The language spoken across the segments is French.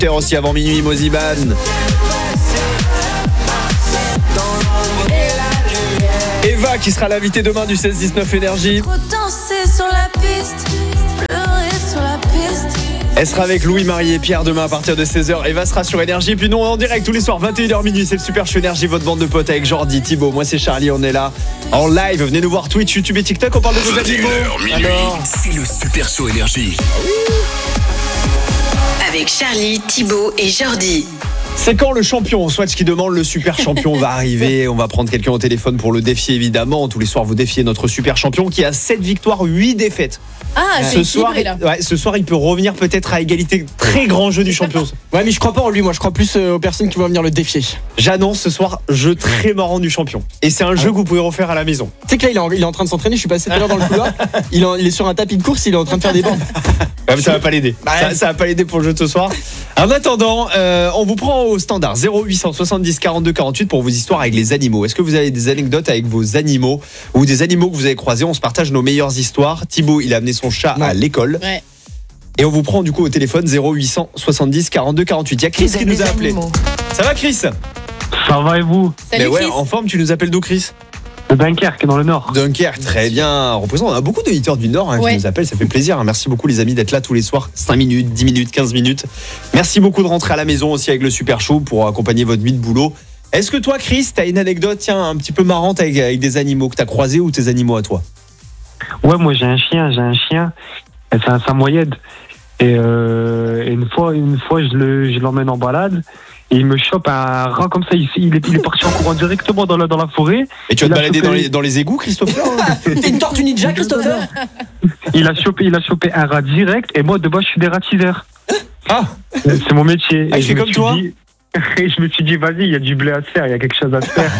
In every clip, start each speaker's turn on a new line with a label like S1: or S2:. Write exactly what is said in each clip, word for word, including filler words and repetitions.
S1: Aussi avant minuit, Moziban. Eva qui sera l'invitée demain du seize dix-neuf Énergie. Elle sera avec Louis, Marie et Pierre demain à partir de seize heures. Eva sera sur Énergie. Puis nous on est en direct tous les soirs vingt et une heures minuit. C'est le Super Show Énergie, votre bande de potes avec Jordi, Thibaut. Moi c'est Charlie, on est là en live. Venez nous voir Twitch, YouTube et TikTok. On parle de vos animaux.
S2: Alors, c'est le Super Show Énergie.
S3: Avec Charlie, Thibaut et Jordi.
S1: C'est quand le champion, Swatch qui demande le super champion va arriver. On va prendre quelqu'un au téléphone pour le défier évidemment. Tous les soirs vous défiez notre super champion qui a sept victoires, huit défaites.
S4: Ah,
S1: ce soir, là. Ouais, ce soir il peut revenir peut-être à égalité. Très grand jeu du champion.
S5: Ouais, mais je crois pas en lui, moi je crois plus aux personnes qui vont venir le défier.
S1: J'annonce ce soir jeu très marrant du champion. Et c'est un jeu que vous pouvez refaire à la maison.
S5: Tu sais que là il est, en, il est en train de s'entraîner, je suis passé tout à l'heure dans le couloir. Il, en, il est sur un tapis de course, il est en train de faire des bandes.
S1: Ouais, mais ça va pas l'aider. Ça, ça va pas l'aider pour le jeu de ce soir. En attendant, euh, on vous prend au standard zéro huit cent soixante-dix quarante-deux quarante-huit pour vos histoires avec les animaux. Est-ce que vous avez des anecdotes avec vos animaux ou des animaux que vous avez croisés? On se partage nos meilleures histoires. Thibaut, il a amené son chat ouais. à l'école.
S4: Ouais.
S1: Et on vous prend du coup au téléphone zéro huit cent soixante-dix quarante-deux quarante-huit. Il y a Chris qui nous a appelé. Animaux. Ça va Chris?
S6: Ça va et vous?
S4: Salut,
S1: Mais ouais,
S4: Chris.
S1: en forme, tu nous appelles d'où Chris?
S6: De Dunkerque, dans le Nord.
S1: Dunkerque, très bien. Représente, on a beaucoup d'auditeurs du Nord hein,
S4: ouais.
S1: qui nous appellent, ça fait plaisir. Merci beaucoup les amis d'être là tous les soirs, cinq minutes, dix minutes, quinze minutes. Merci beaucoup de rentrer à la maison aussi avec le Super Show pour accompagner votre nuit de boulot. Est-ce que toi Chris, t'as une anecdote tiens, un petit peu marrante avec, avec des animaux que t'as croisés ou tes animaux à toi?
S6: Ouais, moi j'ai un chien, j'ai un chien. C'est un samoyède. Et, euh, et une fois, une fois je, le, je l'emmène en balade. Et il me chope un rat comme ça, il, il, est, il est parti en courant directement dans la, dans la forêt.
S1: Et tu vas te balader
S6: chopé...
S1: dans, les, dans les égouts, Christopher?
S5: T'es une tortue ninja, Christopher?
S6: il, a chopé, il a chopé un rat direct, et moi de base je suis dératiseur.
S1: Ah,
S6: c'est mon métier.
S1: Ah, il fait comme toi
S6: dit, Et je me suis dit, vas-y, il y a du blé à se faire, il y a quelque chose à se faire.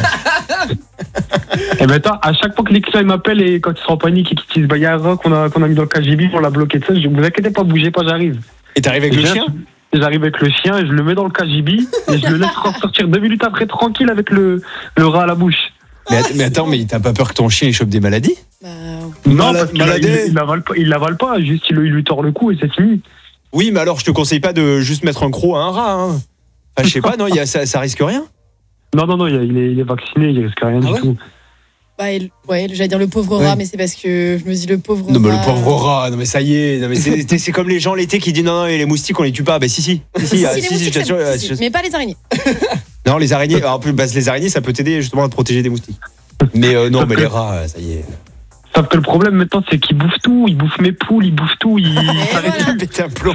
S6: Et maintenant, à chaque fois que les clients m'appellent et quand ils sont en panique et qu'ils disent, bah, il y a un rat qu'on a, qu'on a mis dans le K G B, on l'a bloqué de ça, je dis, vous inquiétez pas, bougez pas, j'arrive.
S1: Et t'arrives avec
S6: et
S1: le chien?
S6: J'arrive avec le chien et je le mets dans le K G B et je le laisse ressortir deux minutes après tranquille avec le, le rat à la bouche.
S1: Mais, mais attends, mais t'as pas peur que ton chien il chope des maladies?
S4: Bah,
S6: non, parce qu'il il, il l'avale pas, il l'avale pas, juste il, il lui tord le cou et c'est fini.
S1: Oui, mais alors je te conseille pas de juste mettre un croc à un rat. Hein. Enfin, je sais pas, non, y a, ça, ça risque rien?
S6: Non, non, non, il est, il est vacciné, il risque rien ah du
S4: ouais
S6: tout.
S4: Bah, ouais, j'allais dire le pauvre
S1: ouais.
S4: rat, mais c'est parce que je me dis le pauvre rat.
S1: Non, mais le pauvre rat, non, mais ça y est, non, mais c'est, c'est comme les gens l'été qui disent non, non, les moustiques on les tue pas. Bah, si, si. si, si,
S4: si,
S1: ah,
S4: si,
S1: si,
S4: les
S1: si,
S4: moustiques,
S1: sûr,
S4: c'est,
S1: si,
S4: si, mais pas les araignées.
S1: Non, les araignées, en plus, bah, les araignées ça peut t'aider justement à te protéger des moustiques. Mais euh, non, mais les rats, ça y est.
S6: Sauf que le problème maintenant, c'est qu'ils bouffent tout. Ils bouffent mes poules, ils bouffent tout. Ils
S1: arrêtent de péter un plomb.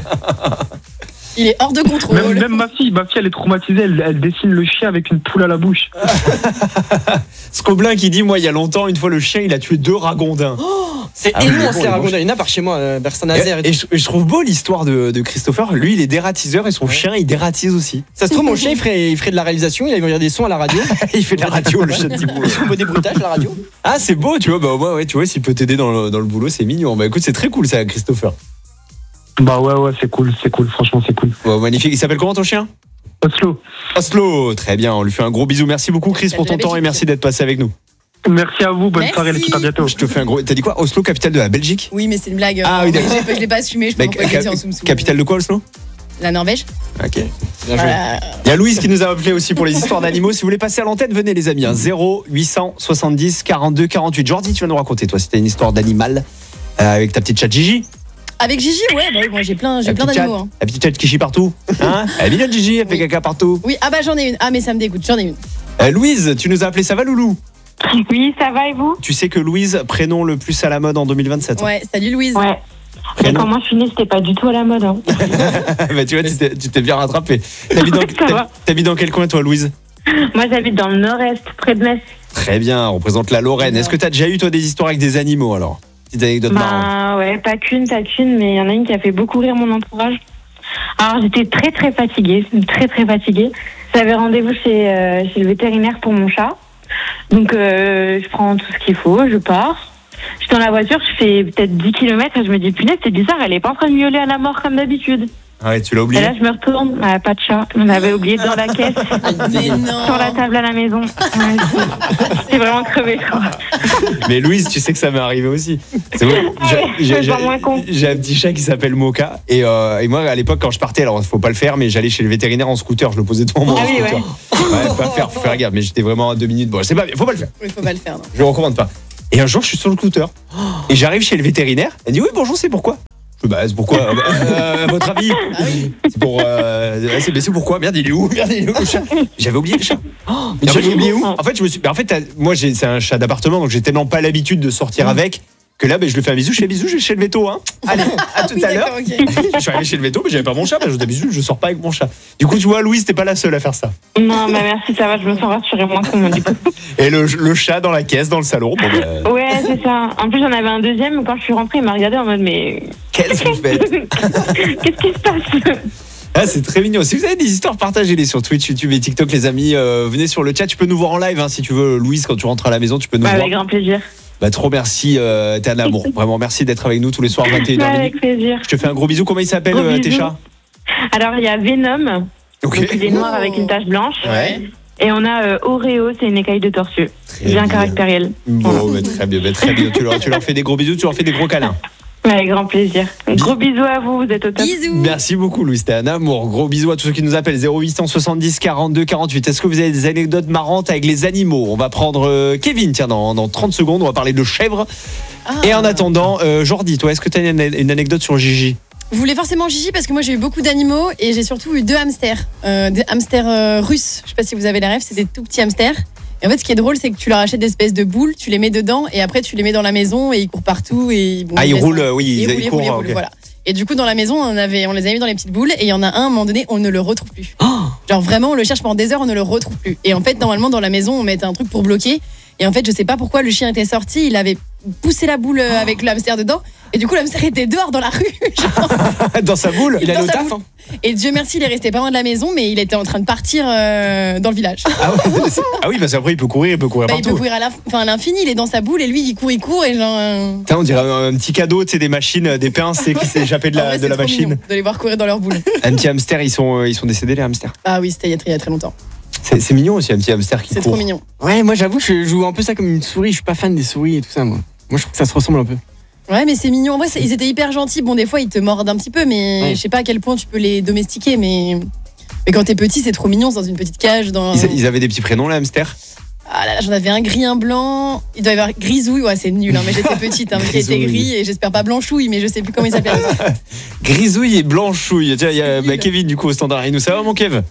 S4: Il est hors de contrôle.
S6: Même, même ma fille, ma fille, elle est traumatisée. Elle, elle dessine le chien avec une poule à la bouche.
S1: Scoblin qui dit, moi, il y a longtemps, une fois, le chien, il a tué deux ragondins.
S5: Oh, c'est
S1: ah,
S5: immense
S1: oui,
S5: les
S1: bon,
S5: ragondins. Il y en a par chez moi, euh, vers Saint-Nazaire.
S1: Et, et, je, et je trouve beau l'histoire de, de Christopher. Lui, il est dératiseur et son ouais. chien, il dératise aussi.
S5: Ça se trouve, mon chien, il ferait, il ferait de la réalisation. Il avait des sons à la radio.
S1: Il fait de la radio, le chat de Thibaut.
S5: Il fait des bruitages à la radio.
S1: Ah, c'est beau, tu vois. Bah, ouais, ouais, tu vois, s'il peut t'aider dans le, dans le boulot, c'est mignon. Bah, écoute, c'est très cool, ça, Christopher.
S6: Bah, ouais, ouais, c'est cool, c'est cool. Franchement, c'est cool.
S1: Ouais, magnifique. Il s'appelle comment ton chien?
S6: Oslo.
S1: Oslo, très bien. On lui fait un gros bisou. Merci beaucoup, Chris, pour ton temps et merci d'être passé avec nous.
S6: Merci à vous, bonne
S4: merci.
S6: soirée l'équipe, à bientôt.
S1: Je te fais un gros. T'as dit quoi? Oslo, capitale de la Belgique?
S4: Oui, mais c'est une blague.
S1: Ah oui, d'accord.
S4: Je l'ai pas assumé, je peux pas le dire en soum-soum.
S1: Capitale de quoi, Oslo?
S4: La Norvège.
S1: Ok. Bien voilà. joué. Il y a Louise qui nous a appelé aussi pour les histoires d'animaux. Si vous voulez passer à l'antenne, venez les amis. Hein. zéro huit cent soixante-dix quarante-deux quarante-huit. Jordi, tu vas nous raconter, toi, c'était une histoire d'animal euh, avec ta petite chatte Gigi.
S4: Avec Gigi, ouais, bah oui, moi j'ai plein, j'ai plein d'animaux. Hein.
S1: La petite chatte qui chie partout. Hein? Elle est mignonne Gigi, elle oui. fait caca partout.
S4: Oui, ah bah j'en ai une. Ah mais ça me dégoûte, j'en ai une.
S1: Euh, Louise, tu nous as appelé, ça va Loulou?
S7: Oui, ça va et vous?
S1: Tu sais que Louise, prénom le plus à la mode en deux mille vingt-sept.
S4: Ouais, salut Louise.
S7: Ouais. Mais quand moi je suis née, c'était pas du tout à la mode. Hein.
S1: Bah tu vois, tu t'es, tu t'es bien rattrapé. T'habites dans, t'habites dans quel coin toi, Louise?
S7: Moi j'habite dans le nord-est, près de Metz.
S1: Très bien, on représente la Lorraine. Est-ce que t'as déjà eu toi des histoires avec des animaux alors? Petite anecdote
S7: bah,
S1: marrante.
S7: Ouais, pas qu'une, pas qu'une, mais il y en a une qui a fait beaucoup rire mon entourage. Alors j'étais très très fatiguée, très très fatiguée. J'avais rendez-vous chez, euh, chez le vétérinaire pour mon chat. Donc euh, je prends tout ce qu'il faut, je pars. Je suis dans la voiture, je fais peut-être dix kilomètres et je me dis punaise, c'est bizarre, elle est pas en train de miauler à la mort comme d'habitude.
S1: Ah ouais, tu l'as
S7: Et
S1: oublié.
S7: là, je me retourne, ah, pas de chat. On avait oublié dans la caisse,
S4: Mais non.
S7: sur la table à la maison. Ouais, c'est- c'est vraiment crevé, quoi.
S1: Mais Louise, tu sais que ça m'est arrivé aussi. C'est vrai. J'ai- j'ai-
S7: Ouais,
S1: j'ai-
S7: pas moins con.
S1: J'ai un petit chat qui s'appelle Moka. Et, euh, et moi, à l'époque, quand je partais, alors il faut pas le faire, mais j'allais chez le vétérinaire en scooter. Je le posais devant mon
S7: Ah oui,
S1: scooter. Ouais, faut pas faire, faut faire gaffe. Mais j'étais vraiment à deux minutes. Bon, c'est pas bien, faut pas le faire.
S4: Il faut pas le faire, non.
S1: Je le recommande pas. Et un jour, je suis sur le scooter. Et j'arrive chez le vétérinaire. Elle dit oui, bonjour, c'est pourquoi? Je dis, bah, c'est pourquoi euh, à votre avis? C'est pour. Euh, ouais, c'est, mais c'est pourquoi? Merde, il est où? Merde, il est où le chat? J'avais oublié le chat.
S5: Mais tu
S1: en fait,
S5: l'as oublié où?
S1: En fait, je me suis. En fait, t'as- moi, j'ai, c'est un chat d'appartement, donc j'ai tellement pas l'habitude de sortir avec que là, ben, je lui fais un bisou. Je fais bisou, je vais chez le véto. Hein. Allez, à tout
S4: Oui,
S1: à l'heure.
S4: d'accord, ok.
S1: Je suis arrivé chez le veto, mais j'avais pas mon chat. Ben, je dis bisous, je sors pas avec mon chat. Du coup, tu vois, Louise, t'es pas la seule à faire ça.
S7: Non, bah merci, ça va, je me sens rassurée moins con, du coup.
S1: Et le, le chat dans la caisse, dans le salon. Bon, ben,
S7: Ouais, c'est ça. En plus, j'en avais un deuxième. Quand je suis rentrée, il m'a regardé en mode, mais
S1: qu'est-ce que vous faites?
S7: qu'est-ce qui se passe?
S1: Ah, c'est très mignon. Si vous avez des histoires, partagez-les sur Twitch, YouTube et TikTok, les amis. Euh, venez sur le chat. Tu peux nous voir en live hein, si tu veux, Louise, quand tu rentres à la maison, tu peux nous
S7: Bah,
S1: voir.
S7: avec grand plaisir.
S1: Bah, trop merci, euh, t'es un amour. Vraiment, merci d'être avec nous tous les soirs, vingt et une
S7: Ouais,
S1: heures.
S7: avec plaisir.
S1: Je te fais un gros bisou. Comment ils s'appellent,
S7: Gros
S1: euh, tes
S7: bisous.
S1: chats?
S7: Alors, il y a Venom,
S1: Ok.
S7: donc il est noir avec une tache blanche.
S1: Ouais.
S7: Et on a euh, Oreo, c'est une écaille de tortue.
S1: Très
S7: Bien
S1: bien.
S7: caractériel.
S1: Bon, bah, très bien, bah, très bien. Tu leur, tu leur fais des gros bisous, tu leur fais des gros câlins.
S7: Ouais, avec grand plaisir. Gros bisous à vous, vous êtes au top.
S4: Bisous.
S1: Merci beaucoup, Louise. T'es un amour. Gros bisous à tous ceux qui nous appellent. zéro huit cent soixante-dix quarante-deux quarante-huit. Est-ce que vous avez des anecdotes marrantes avec les animaux? On va prendre euh, Kevin, tiens, dans, dans trente secondes. On va parler de chèvres.
S4: Ah.
S1: Et en attendant, euh, Jordi, toi, est-ce que tu as une, une anecdote sur Gigi?
S4: Vous voulez forcément Gigi parce que moi j'ai eu beaucoup d'animaux et j'ai surtout eu deux hamsters. Euh, des hamsters euh, russes. Je sais pas si vous avez la rêve, c'est des tout petits hamsters. Et en fait, ce qui est drôle, c'est que tu leur achètes des espèces de boules, tu les mets dedans et après tu les mets dans la maison et ils courent partout. Et, bon,
S1: Ah, ils
S4: laissent-
S1: roulent, euh, oui, ils,
S4: ils roulent,
S1: ils
S4: ils
S1: courent.
S4: roulent, ils roulent,
S1: ok.
S4: voilà. Et du coup, dans la maison, on, avait, on les avait mis dans les petites boules et il y en a un, à un moment donné, on ne le retrouve plus. Genre vraiment, on le cherche pendant des heures, on ne le retrouve plus. Et en fait, normalement, dans la maison, on met un truc pour bloquer. Et en fait, je sais pas pourquoi le chien était sorti, il avait poussé la boule euh, avec le hamster dedans. Et du coup, le hamster était dehors dans la rue. genre.
S1: Dans sa boule?
S5: Il a
S4: Dans
S5: le
S4: sa
S5: taf.
S4: boule.
S5: Hein.
S4: Et Dieu merci, il est resté pas loin de la maison, mais il était en train de partir euh, dans le village.
S1: Ah, ouais, c'est- ah oui, parce qu'après, il peut courir, il peut courir
S4: Bah, il peut
S1: partout.
S4: courir à l'inf- enfin, à l'infini, il est dans sa boule et lui, il court, il court et genre. euh,
S1: Putain, on dirait un, un petit cadeau, tu sais, des machines, euh, des pinces c'est qui s'est échappé de
S4: en
S1: la,
S4: vrai,
S1: de
S4: c'est
S1: la
S4: trop
S1: machine.
S4: mignon de les voir courir dans leur boule.
S1: Un petit hamster, ils sont, euh, ils sont décédés, les hamsters.
S4: Ah oui, c'était il y a très, il y a très longtemps.
S1: C'est, c'est mignon aussi, un petit hamster qui
S4: C'est
S1: court.
S4: trop mignon.
S5: Ouais, moi j'avoue, je joue un peu ça comme une souris. Je suis pas fan des souris et tout ça, moi. Moi je trouve que ça se ressemble un peu.
S4: Ouais, mais c'est mignon. En vrai, c'est- ils étaient hyper gentils. Bon, des fois, ils te mordent un petit peu, mais
S5: Ouais.
S4: je sais pas à quel point tu peux les domestiquer. Mais, mais quand t'es petit, c'est trop mignon, c'est dans une petite cage. Dans...
S1: Ils, ils avaient des petits prénoms, les hamsters?
S4: Ah là là, j'en avais un gris, un blanc. Il doit y avoir Grisouille. Ouais, c'est nul, hein, mais j'étais petite. Hein, mais il était
S1: Grisouille.
S4: gris et j'espère pas Blanchouille, mais je sais plus comment il s'appelle.
S1: Grisouille et Blanchouille. Tiens, il y a
S4: C'est
S1: bah,
S4: nul.
S1: Kevin, du coup, au standard. Il nous ça va, mon Kev?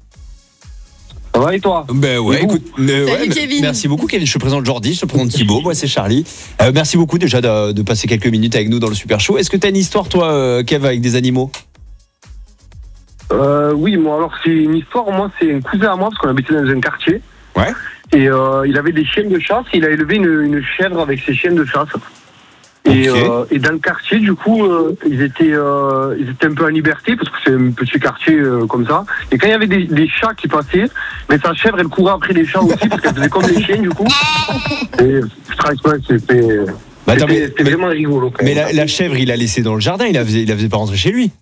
S6: Ça va et toi?
S1: Ben ouais,
S6: Et vous?
S1: écoute, euh,
S4: Salut,
S1: ouais, mais-
S4: Kevin.
S1: merci beaucoup Kevin. Je te présente Jordi, je te présente Thibaut, moi c'est Charlie. Euh, merci beaucoup déjà de, de passer quelques minutes avec nous dans le Super Show. Est-ce que tu as une histoire toi, euh, Kev, avec des animaux?
S6: Euh, oui, moi alors c'est une histoire, moi c'est un cousin à moi parce qu'on habitait dans un quartier.
S1: Ouais.
S6: Et euh, il avait des chiens de chasse, il a élevé une, une chèvre avec ses chiens de chasse. Et,
S1: Ok.
S6: euh, et dans le quartier, du coup, euh, ils étaient euh, ils étaient un peu en liberté parce que c'est un petit quartier euh, comme ça. Et quand il y avait des, des chats qui passaient, mais sa chèvre elle courait après les chats aussi parce qu'elle faisait comme les chiens du coup. Et franchement, c'était
S1: Bah, attends,
S6: c'était-
S1: mais,
S6: c'était
S1: mais-
S6: vraiment rigolo. Quand
S1: mais
S6: même.
S1: la, la chèvre, il l'a laissée dans le jardin, il la faisait, il la faisait pas rentrer chez lui.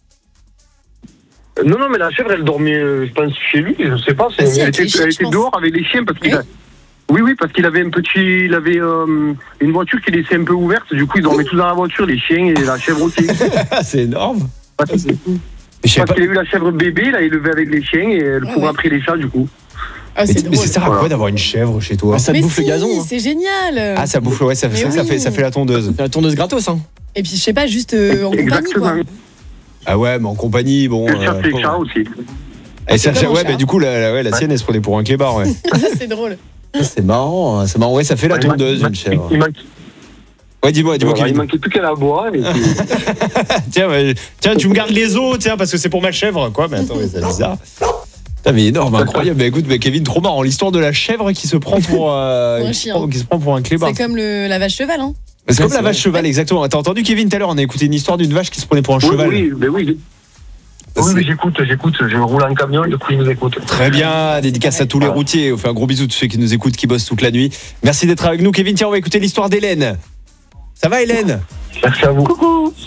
S6: Non, non, mais la chèvre, elle dormait, euh, je pense, chez lui, je sais pas. c'est-
S4: Ah si,
S6: elle
S4: avec
S6: était,
S4: les chiens,
S6: elle
S4: je
S6: était
S4: pense.
S6: dehors avec les chiens parce qu'il
S4: Oui.
S6: a... Oui, oui, parce qu'il avait un petit, il avait euh, une voiture qui laissait un peu ouverte. Du coup, ils dormaient tous dans la voiture, les chiens et la chèvre aussi.
S1: C'est énorme.
S6: Parce
S1: Je savais
S6: parce
S1: pas.
S6: qu'il a eu la chèvre bébé, il a élevé avec les chiens et elle
S4: Ah
S6: courait
S4: ouais.
S6: après les chats, du coup.
S4: Ah,
S1: Mais,
S4: c'est
S1: mais
S4: drôle.
S1: ça sert à quoi
S6: Voilà.
S1: d'avoir une chèvre chez toi?
S5: Ah, ça te
S4: Mais
S5: bouffe
S4: si,
S5: le gazon. Hein.
S4: c'est génial.
S1: Ah, ça bouffe, ouais, ça,
S4: Mais
S1: ça, ça
S4: oui.
S1: fait, ça fait la tondeuse.
S5: C'est la tondeuse gratos, hein.
S4: Et puis, je sais pas, juste euh, en compagnie,
S6: Exactement.
S4: quoi.
S1: Ah ouais, mais en compagnie, bon.
S6: Elle chasse
S1: euh,
S6: les
S1: bon.
S6: chats aussi.
S1: Et ça,
S4: C'est pas mon
S1: ouais,
S4: chat.
S1: bah, du coup, la, la- ouais, la
S6: Ouais.
S1: sienne, elle se prenait pour un clébard, ouais.
S4: C'est drôle.
S1: C'est marrant, hein, c'est marrant. Ouais, ça fait la
S6: Il man-
S1: tondeuse,
S6: il man-
S1: une chèvre.
S6: Il, manque-
S1: Ouais, dis-moi, dis-moi,
S6: voilà, il
S1: Kevin.
S6: manquait plus qu'à la boire. Et puis...
S1: Tiens, ouais, tiens, tu me gardes les os, tiens, parce que c'est pour ma chèvre, quoi. Mais attends, mais c'est bizarre. Putain, mais énorme, incroyable. Bah, écoute, bah, Kevin, trop marrant. L'histoire de la chèvre qui se prend pour, euh,
S4: Pour un
S1: qui, se
S4: chien.
S1: prend, qui se prend pour un clébard.
S4: C'est comme le, la vache cheval, hein.
S1: C'est comme
S5: Ouais,
S1: la
S5: c'est
S1: vache
S5: vrai.
S1: cheval, exactement. T'as entendu, Kevin, tout à l'heure, on a écouté une histoire d'une vache qui se prenait pour un
S6: Oui,
S1: cheval.
S6: oui, mais oui.
S1: Ça,
S6: Oui,
S1: c'est-
S6: mais j'écoute, j'écoute. Je roule en camion, du coup, il nous écoute.
S1: Très bien, dédicace à tous les routiers. On fait un gros bisou à tous ceux qui nous écoutent, qui bossent toute la nuit. Merci d'être avec nous, Kevin. Tiens, on va écouter l'histoire d'Hélène. Ça va, Hélène?
S6: Merci à vous.
S7: Coucou.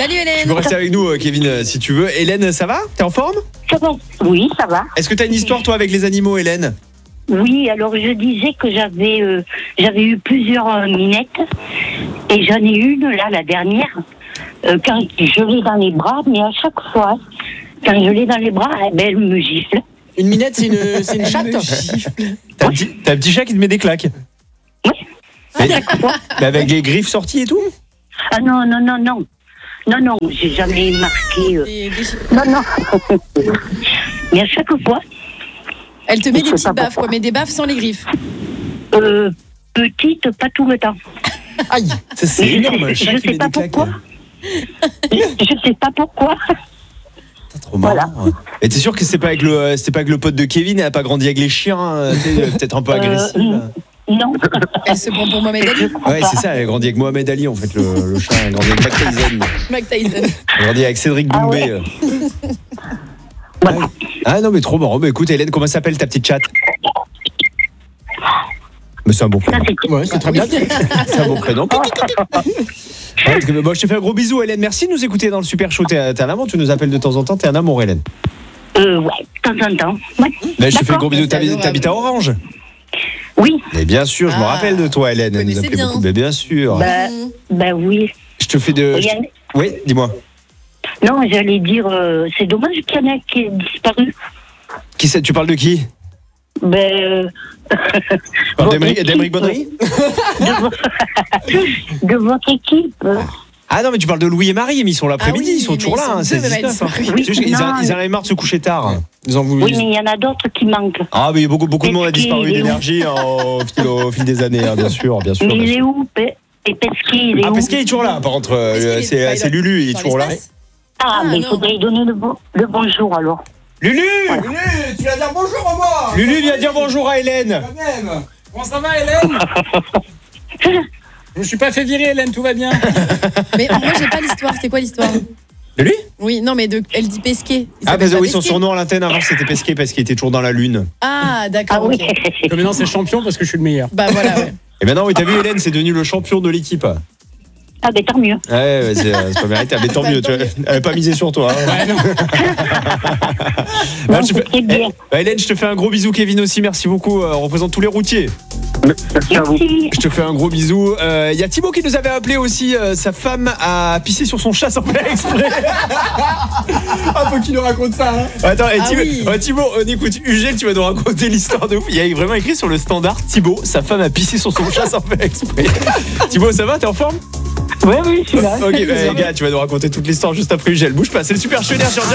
S4: Salut
S1: Tu
S4: Hélène.
S1: peux rester avec nous, euh, Kevin, euh, si tu veux. Hélène, ça va? T'es en forme?
S8: Ça va? Oui, ça va.
S1: Est-ce que t'as une histoire, toi, avec les animaux, Hélène?
S8: Oui, alors je disais que j'avais euh, j'avais eu plusieurs euh, minettes et j'en ai une là, la dernière, euh, quand je l'ai dans les bras, mais à chaque fois, quand je l'ai dans les bras, eh ben, elle me gifle.
S5: Une minette, c'est une, c'est une chatte.
S1: T'as un, petit, t'as un petit chat qui te met des claques?
S8: Oui.
S1: Mais, mais avec les griffes sorties et tout?
S8: Ah non, non, non, non. Non, non, j'ai jamais marqué. euh,
S4: Des- des-
S8: Non, non. Mais à chaque fois,
S4: Elle te met
S8: Je
S4: des
S8: sais
S4: petites
S8: pas
S4: baffes,
S8: pourquoi.
S4: quoi, mais des baffes sans les griffes.
S8: euh, petite, pas tout le temps.
S5: Aïe.
S1: Ça, c'est
S8: Mais je
S1: énorme,
S8: sais-
S1: un chat
S8: je
S1: qui
S8: sais
S1: met
S8: pas
S1: des claques.
S8: pourquoi. Je, je sais pas pourquoi.
S1: C'est trop marrant. Et t'es sûr que c'est pas avec le, euh, c'était pas avec le pote de Kevin, elle a pas grandi avec les chiens, euh, t'es, euh, peut-être un peu
S8: Euh,
S1: agressive?
S8: Non.
S4: Elle se prend pour Mohamed Ali.
S8: Je crois
S1: Ouais,
S8: pas.
S1: c'est ça, elle a grandi avec Mohamed Ali, en fait, le, le chat, elle a grandi avec Mike Tyson.
S4: Mike Tyson.
S1: Elle a grandi avec Cédric
S8: Ah
S1: Doumbé.
S8: ouais.
S1: euh.
S8: Voilà.
S1: Ah non, mais trop marrant. Bah, écoute, Hélène, comment s'appelle ta petite chatte? Mais c'est un bon
S8: Ça,
S1: prénom.
S8: c'est
S5: Ouais, c'est très bien.
S1: C'est un bon prénom. Ouais, parce que, bon, je te fais un gros bisou, Hélène. Merci de nous écouter dans le Super Show. T'es, t'es un amour, tu nous appelles de temps en temps. T'es un amour, Hélène.
S8: Euh, ouais, de temps en temps. Ouais.
S1: Bah, je te fais un
S8: D'accord.
S1: gros bisou.
S4: C'est
S1: T'habites,
S4: adorable.
S1: t'habites à Orange?
S8: Oui,
S1: Mais bien sûr, je me
S4: Ah,
S1: rappelle de toi, Hélène.
S4: vous
S1: Elle nous
S4: connaissez
S1: appelait
S4: bien.
S1: beaucoup. Mais bien sûr.
S8: bah,
S4: Mmh.
S8: bah oui.
S1: Je te fais de.
S8: Il y en-
S1: Oui, dis-moi.
S8: Non, j'allais dire, euh, c'est dommage qu'il y en ait qui ait disparu.
S1: Qui c'est? Tu parles de qui?
S8: Ben, euh,
S1: Tu parles
S8: Votre
S1: d'Emeric
S8: équipe.
S1: d'Emeric Bonnery?
S8: de, vo- de votre équipe.
S1: Ah non, mais tu parles de Louis et Marie, mais ils sont là l'après-midi,
S4: Ah oui,
S1: ils sont
S4: mais
S1: toujours
S4: ils
S1: là,
S4: sont
S1: hein,
S4: deux
S1: c'est
S4: même à
S1: dix-neuf. hein.
S4: disparu.
S8: Oui,
S1: C'est juste qu'ils
S8: non,
S1: en- ils en avaient marre de se coucher tard.
S5: Ils ont voulu.
S8: Oui, mais il y en a d'autres qui manquent.
S1: Ah, mais beaucoup, beaucoup de monde a
S8: Pesquet,
S1: disparu
S8: il est où
S1: d'énergie hein, au, fil, au fil des années, hein, bien sûr, bien sûr.
S8: Mais
S1: bien
S8: il est
S1: sûr.
S8: où, Pe- Et Pesquet, il est
S1: Ah,
S8: où
S1: Pesquet est toujours là, par contre, euh,
S4: Pesquet, il est-
S1: c'est,
S4: bah, il
S1: c'est
S4: a-
S1: Lulu, il est
S4: dans
S1: toujours là.
S4: l'espace.
S8: Ah,
S4: Ah,
S8: mais il
S4: non.
S8: faudrait lui donner le, bon- le bonjour alors.
S1: Lulu
S9: Lulu, tu vas dire bonjour à moi.
S1: Lulu vient dire bonjour à Hélène.
S9: Même. Comment ça va, Hélène? Je me suis pas fait virer, Hélène, tout va bien.
S4: Mais en vrai, j'ai pas l'histoire. C'est quoi l'histoire?
S1: Lulu
S4: Oui, non, mais de, elle dit Pesquet. Il
S1: Ah,
S4: s'appelle
S1: bah
S4: pas
S1: oui, son
S4: Pesquet.
S1: surnom à l'antenne avant c'était Pesquet parce qu'il était toujours dans la lune.
S4: Ah, d'accord.
S8: Ah oui.
S4: ok.
S9: Comme maintenant, c'est champion parce que je suis le meilleur.
S4: Bah voilà, ouais.
S1: Et maintenant, oui, t'as vu, Hélène, c'est devenu le champion de l'équipe. Ouais,
S8: Ah, ben tant mieux.
S1: ouais, c'est, euh, c'est pas mérité, mais tant
S4: Bah,
S1: mieux,
S4: tant
S1: tu vois.
S4: mieux.
S1: Elle avait pas misé sur toi. hein.
S9: Ouais, non.
S1: Bah,
S8: Non,
S1: je te fais-
S8: c'est bien.
S1: Bah, Hélène, je te fais un gros bisou, Kevin aussi, merci beaucoup. euh, On représente tous les routiers.
S6: Merci à vous.
S8: Merci.
S1: Je te fais un gros bisou. Il euh, y a Thibaut qui nous avait appelé aussi. euh, sa femme a pissé sur son chat sans faire exprès.
S9: Ah, faut qu'il nous raconte ça. Hein.
S1: Attends, et
S4: Ah
S1: Thibaut,
S4: oui.
S1: euh, Thibaut, on écoute Ugel, tu vas nous raconter l'histoire de ouf. Il y a vraiment écrit sur le standard Thibaut, sa femme a pissé sur son chat sans faire exprès. Thibaut, ça va? T'es en forme?
S8: Oui, oui, je suis là.
S1: Ok, bah, les gars, tu vas nous raconter toute l'histoire juste après Ugel. Bouge pas, c'est le Super Show Énergie.